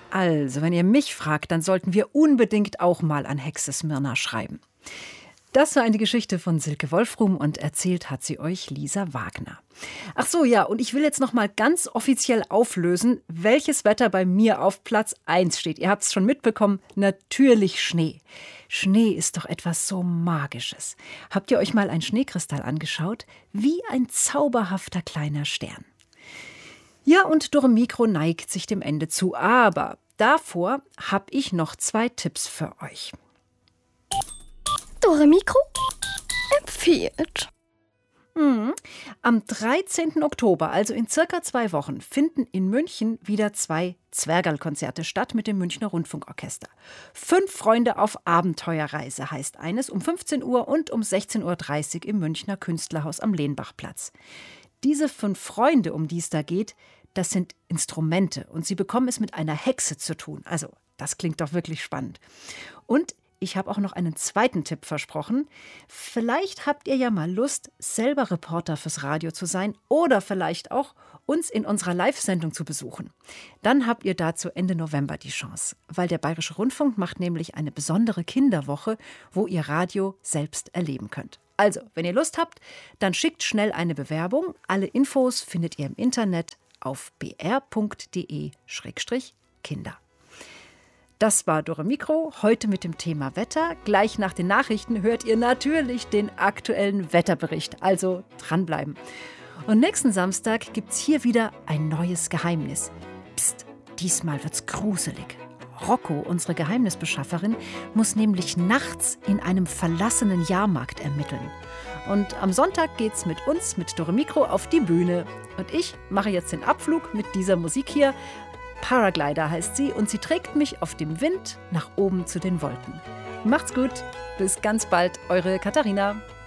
Also, wenn ihr mich fragt, dann sollten wir unbedingt auch mal an Hexe Smyrna schreiben. Das war eine Geschichte von Silke Wolfrum und erzählt hat sie euch Lisa Wagner. Ach so, ja, und ich will jetzt noch mal ganz offiziell auflösen, welches Wetter bei mir auf Platz 1 steht. Ihr habt es schon mitbekommen, natürlich Schnee. Schnee ist doch etwas so Magisches. Habt ihr euch mal einen Schneekristall angeschaut? Wie ein zauberhafter kleiner Stern. Ja, und Dore Mikro neigt sich dem Ende zu, aber davor habe ich noch 2 Tipps für euch. Dore Mikro empfiehlt. Am 13. Oktober, also in circa 2 Wochen, finden in München wieder 2 Zwergerl-Konzerte statt mit dem Münchner Rundfunkorchester. 5 Freunde auf Abenteuerreise heißt eines um 15 Uhr und um 16.30 Uhr im Münchner Künstlerhaus am Lehnbachplatz. Diese 5 Freunde, um die es da geht, das sind Instrumente und sie bekommen es mit einer Hexe zu tun. Also, das klingt doch wirklich spannend. Und ich habe auch noch einen zweiten Tipp versprochen. Vielleicht habt ihr ja mal Lust, selber Reporter fürs Radio zu sein oder vielleicht auch uns in unserer Live-Sendung zu besuchen. Dann habt ihr dazu Ende November die Chance, weil der Bayerische Rundfunk macht nämlich eine besondere Kinderwoche, wo ihr Radio selbst erleben könnt. Also, wenn ihr Lust habt, dann schickt schnell eine Bewerbung. Alle Infos findet ihr im Internet auf br.de/Kinder. Das war Dore Mikro, heute mit dem Thema Wetter. Gleich nach den Nachrichten hört ihr natürlich den aktuellen Wetterbericht, also dranbleiben. Und nächsten Samstag gibt's hier wieder ein neues Geheimnis. Psst, diesmal wird's gruselig. Rocco, unsere Geheimnisbeschafferin, muss nämlich nachts in einem verlassenen Jahrmarkt ermitteln. Und am Sonntag geht's mit uns, mit Dore Mikro, auf die Bühne. Und ich mache jetzt den Abflug mit dieser Musik hier. Paraglider heißt sie und sie trägt mich auf dem Wind nach oben zu den Wolken. Macht's gut, bis ganz bald, eure Katharina.